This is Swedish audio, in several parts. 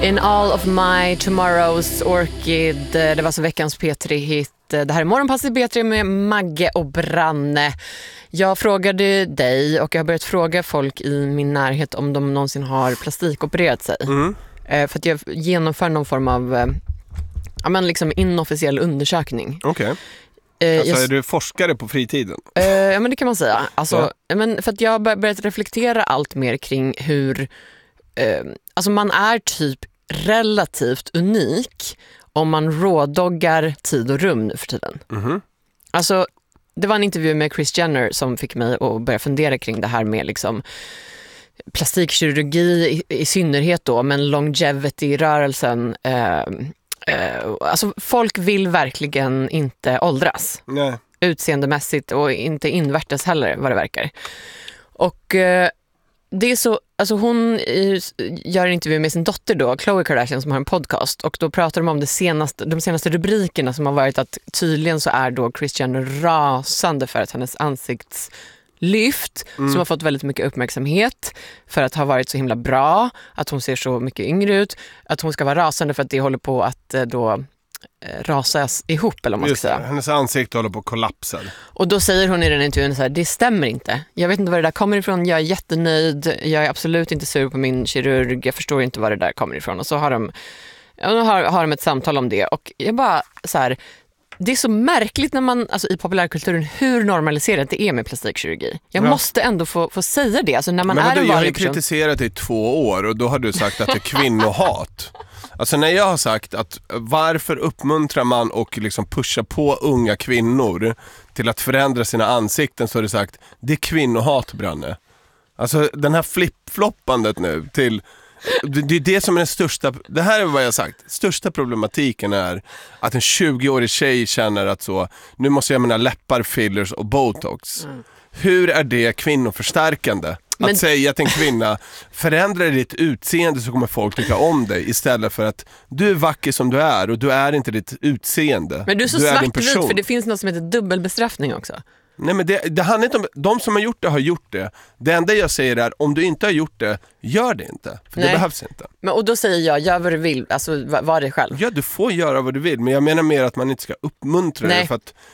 In all of my tomorrows orchid. Det var så veckans P3-hit. Det här är Morgonpasset P3 med Magge och Branne. Jag frågade dig och jag har börjat fråga folk i min närhet om de någonsin har plastikopererat sig. För att jag genomför någon form av liksom inofficiell undersökning. Okej. Alltså är du forskare på fritiden? Ja, men det kan man säga. Alltså, men för att jag har börjat reflektera allt mer kring hur alltså man är typ relativt unik om man rådoggar tid och rum nu för tiden. Alltså, det var en intervju med Kris Jenner som fick mig att börja fundera kring det här med liksom plastikkirurgi i synnerhet då, men longevity-rörelsen. Alltså folk vill verkligen inte åldras. Nej. Utseendemässigt och inte invärtes heller vad det verkar. Och det är så, alltså hon gör en intervju med sin dotter då, Khloe Kardashian, som har en podcast, och då pratar de om de senaste rubrikerna som har varit att tydligen så är då Kris Jenner rasande för att hennes ansiktslyft som har fått väldigt mycket uppmärksamhet för att ha varit så himla bra, att hon ser så mycket yngre ut, att hon ska vara rasande för att det håller på att då rasas ihop, eller vad man ska säga. Hennes ansikte håller på att kollapsa. Och då säger hon i den intervjun så här: det stämmer inte. Jag vet inte var det där kommer ifrån. Jag är jättenöjd. Jag är absolut inte sur på min kirurg. Jag förstår inte var det där kommer ifrån. Och så har de ett samtal om det. Och jag bara så här, det är så märkligt när man, alltså i populärkulturen, hur normaliserat det är med plastikkirurgi. Jag måste ändå få säga det. Alltså när man är en vanlig person. Jag har ju kritiserat det i 2 år och då har du sagt att det är kvinnohat. Alltså när jag har sagt att varför uppmuntrar man och liksom pushar på unga kvinnor till att förändra sina ansikten, så har du sagt det är kvinnohat, Branne. Alltså den här flip-floppandet nu till, det är det som är den största, det här är vad jag har sagt, största problematiken är att en 20-årig tjej känner att så, nu måste jag mina läppar, fillers och botox. Hur är det kvinnoförstärkande? Att säga till en kvinna, förändra ditt utseende så kommer folk tycka om dig, istället för att du är vacker som du är och du är inte ditt utseende. Men du är så svartvit, för det finns något som heter dubbelbestraffning också. Nej, men det handlar inte om, de som har gjort det. Det enda jag säger är, om du inte har gjort det, gör det inte. För det behövs inte. Men, och då säger jag, gör vad du vill, alltså var det själv. Ja, du får göra vad du vill, men jag menar mer att man inte ska uppmuntra det, för att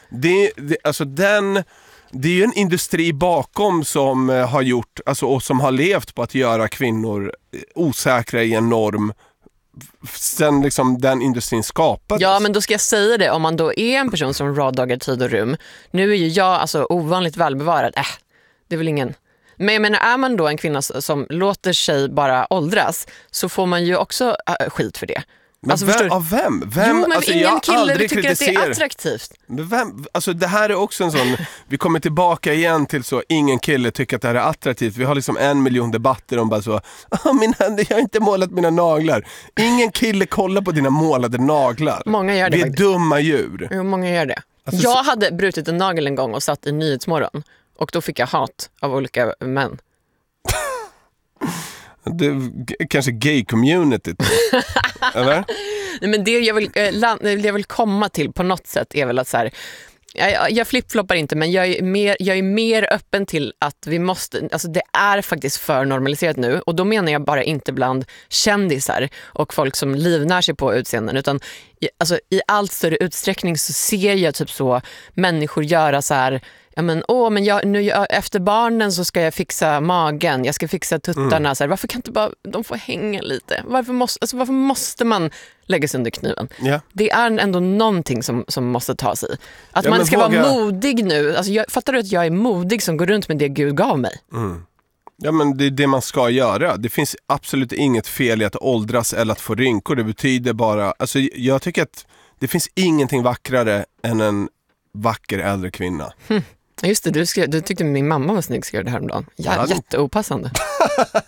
det är ju en industri bakom som har gjort, alltså, och som har levt på att göra kvinnor osäkra i en norm sen liksom den industrin skapades. Ja, men då ska jag säga det, om man då är en person som råddagar tid och rum. Nu är ju jag alltså ovanligt välbevarad. Det är väl ingen. Men jag menar, är man då en kvinna som låter sig bara åldras, så får man ju också skit för det. Men alltså, av vem? Jo, men alltså, ingen kille tycker att det är attraktivt. Men vem? Alltså det här är också en sån, vi kommer tillbaka igen till så, ingen kille tycker att det här är attraktivt. Vi har liksom 1 miljon debatter om bara så, jag har inte målat mina naglar. Ingen kille kollar på dina målade naglar. Många gör det. Vi är dumma djur. Jo, många gör det. Alltså, jag hade brutit en nagel en gång och satt i Nyhetsmorgon, och då fick jag hat av olika män. Det kanske gay-community, eller? Nej, men det jag vill komma till på något sätt är väl att så här, jag flip-floppar inte, men jag är mer öppen till att vi måste, alltså det är faktiskt för normaliserat nu, och då menar jag bara inte bland kändisar och folk som livnär sig på utseenden, utan alltså i allt större utsträckning så ser jag typ så människor göra så här, efter barnen så ska jag fixa magen, jag ska fixa tuttarna, så här, varför kan inte bara de få hänga lite? Varför måste man lägga sig under kniven? Yeah. Det är ändå någonting som måste ta sig. Att man ska vara modig nu. Alltså, fattar du att jag är modig som går runt med det Gud gav mig? Ja, men det är det man ska göra. Det finns absolut inget fel i att åldras eller att få rynkor. Det betyder bara, alltså jag tycker att det finns ingenting vackrare än en vacker äldre kvinna. Just det, du tyckte min mamma var snygg, skrev det häromdagen. Jätteopassande.